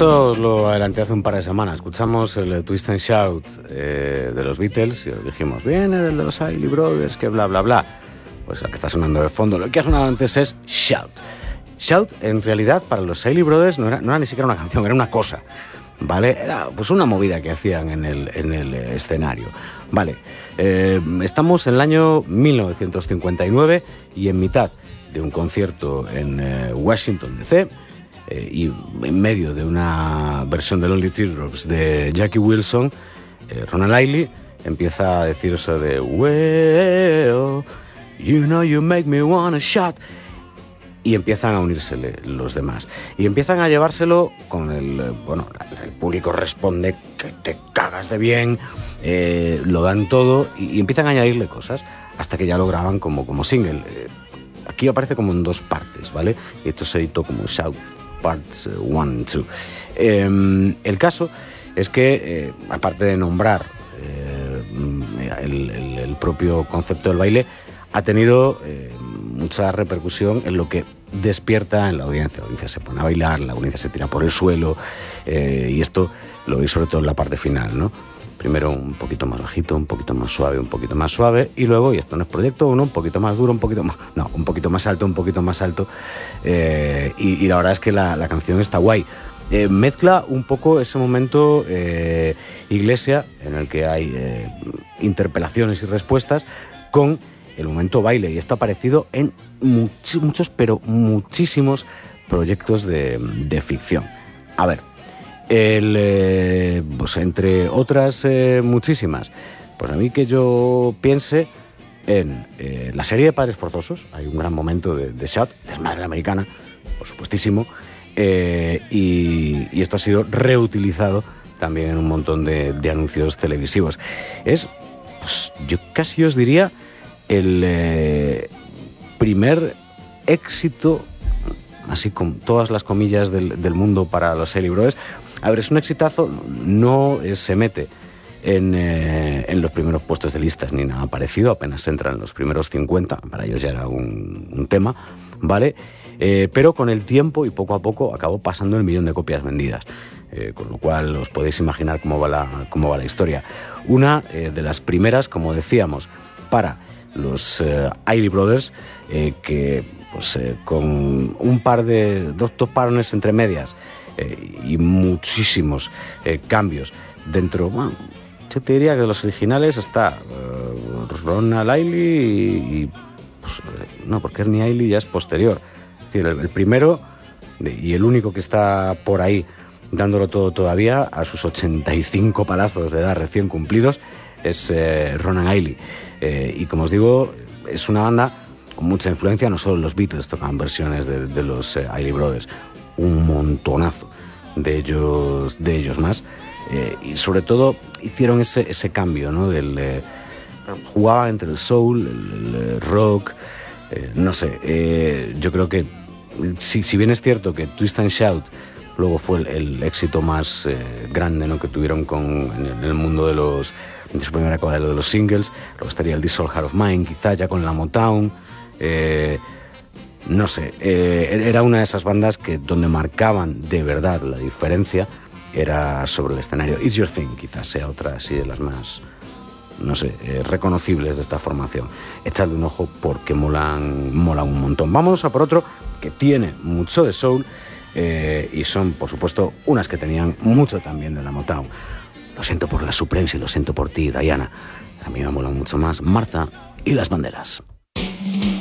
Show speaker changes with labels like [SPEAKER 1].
[SPEAKER 1] Esto os lo adelanté hace un par de semanas. Escuchamos el Twist and Shout de los Beatles y os dijimos, viene de los Isley Brothers, que bla, bla, bla. Pues la que está sonando de fondo, lo que ha sonado antes es Shout. Shout, en realidad, para los Isley Brothers no era ni siquiera una canción, era una cosa, ¿vale? Era pues una movida que hacían en el escenario, ¿vale? Estamos en el año 1959 y en mitad de un concierto en Washington, D.C., y en medio de una versión de Lonely Teardrops de Jackie Wilson, Ronald Isley empieza a decir eso de well, you know you make me wanna shout, y empiezan a unírsele los demás y empiezan a llevárselo con el público responde que te cagas de bien, lo dan todo y empiezan a añadirle cosas hasta que ya lo graban como single. Aquí aparece como en dos partes, ¿vale? Y esto se editó como Shout Parts 1 and 2. El caso es que, aparte de nombrar el propio concepto del baile, ha tenido mucha repercusión en lo que despierta en la audiencia. La audiencia se pone a bailar, la audiencia se tira por el suelo, y esto lo veis sobre todo en la parte final, ¿no? Primero un poquito más bajito, un poquito más suave, y luego, y esto no es proyecto uno, un poquito más duro, un poquito más alto, y la verdad es que la canción está guay. Mezcla un poco ese momento iglesia, en el que hay interpelaciones y respuestas, con el momento baile, y esto ha aparecido en muchos, pero muchísimos proyectos de ficción. A ver, pues entre otras muchísimas, pues a mí que yo piense en la serie de Padres Forzosos, hay un gran momento de Shout, desmadre americana, por supuestísimo, y esto ha sido reutilizado también en un montón de anuncios televisivos. Es, pues, yo casi os diría, el primer éxito, así con todas las comillas del mundo para los Isley Brothers. A ver, es un exitazo, no se mete en los primeros puestos de listas ni nada parecido, apenas entra en los primeros 50, para ellos ya era un tema, ¿vale? Pero con el tiempo y poco a poco acabó pasando el 1.000.000 de copias vendidas, con lo cual os podéis imaginar cómo va la historia. Una de las primeras, como decíamos, para los Isley Brothers, que pues con un par de dos parones entre medias, y muchísimos cambios dentro, bueno, yo te diría que de los originales está Ronald Isley y pues, no, porque Ernie Isley ya es posterior, es decir, el primero y el único que está por ahí dándolo todo todavía a sus 85 palazos de edad recién cumplidos es Ronald Isley, y como os digo, es una banda con mucha influencia. No solo los Beatles tocaban versiones de los Isley Brothers, un montonazo de ellos más, y sobre todo hicieron ese cambio, ¿no? Jugaban entre el soul, el rock, no sé, yo creo que si bien es cierto que Twist and Shout luego fue el éxito más grande, ¿no?, que tuvieron en el mundo de su primera época, de los singles, luego estaría el This Old Heart of Mine, quizá ya con la Motown, no sé, era una de esas bandas que donde marcaban de verdad la diferencia era sobre el escenario. It's Your Thing quizás sea otra así de las más, no sé, reconocibles de esta formación. Echadle un ojo porque molan un montón. Vámonos a por otro que tiene mucho de soul, y son, por supuesto, unas que tenían mucho también de la Motown. Lo siento por la Supremes y lo siento por ti, Diana. A mí me mola mucho más Martha y las Banderas.